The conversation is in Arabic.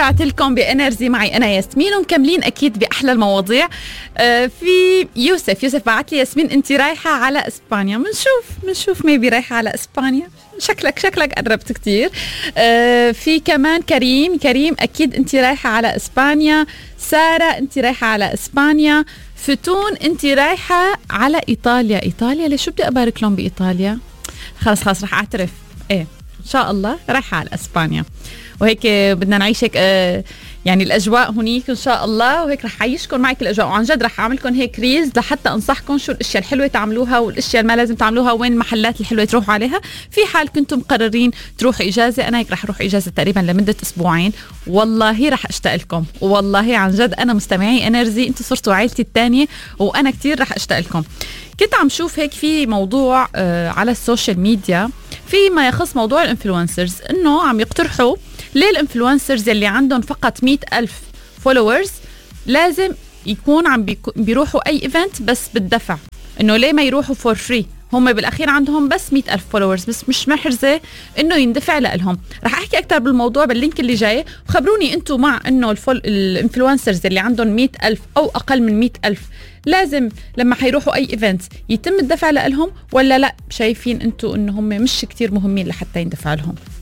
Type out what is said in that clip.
رجعت لكم بإنرجي معي أنا ياسمين ومكملين أكيد بأحلى المواضيع. في يوسف بعت لي ياسمين أنت رايحة على إسبانيا. منشوف ميبي رايحة على إسبانيا. شكلك قربت كتير. في كمان كريم أكيد أنت رايحة على إسبانيا. سارة أنت رايحة على إسبانيا. فتون أنت رايحة على إيطاليا. ليش شو بدي أبارك لهم بإيطاليا؟ خلاص رح أعترف إيه إن شاء الله رايحة على إسبانيا، وهيك بدنا نعيش هيك يعني الأجواء هنيك إن شاء الله، وهيك رح عيشكم معك الأجواء، وعن جد رح أعملكم هيك ريلز لحتى أنصحكم شو الأشياء الحلوة تعملوها والأشياء اللي ما لازم تعملوها، وين المحلات الحلوة تروحوا عليها في حال كنتم مقررين تروحوا إجازة. أنا هيك رح أروح إجازة تقريبا لمدة أسبوعين، والله رح أشتاق لكم، والله عن جد أنا مستمعي إنرجي أنتوا صرتوا عائلتي الثانية، وأنا كتير رح أشتاق لكم. كنت عم شوف هيك في موضوع على السوشيال ميديا فيما يخص موضوع الانفلونسرز، انه عم يقترحوا ليه الانفلونسرز اللي عندهم فقط 100,000 فولورز لازم يكون عم بيروحوا اي ايفنت بس بالدفع، انه ليه ما يروحوا فور فري؟ هم بالاخير عندهم بس 100,000 فولورز، بس مش محرزه انه يندفع لهم. رح احكي اكثر بالموضوع باللينك اللي جاي، وخبروني انتم مع انه الانفلونسرز اللي عندهم 100,000 او اقل من 100,000 لازم لما حيروحوا اي ايفنت يتم الدفع لهم، ولا لا شايفين انتم انه هم مش كتير مهمين لحتى يندفع لهم؟